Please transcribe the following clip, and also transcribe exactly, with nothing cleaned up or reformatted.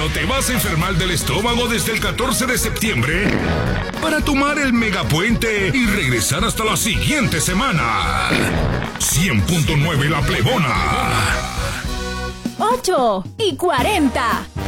te vas a enfermar del estómago desde el catorce de septiembre para tomar el megapuente y regresar hasta la siguiente semana. cien punto nueve La Plebona. ocho y cuarenta.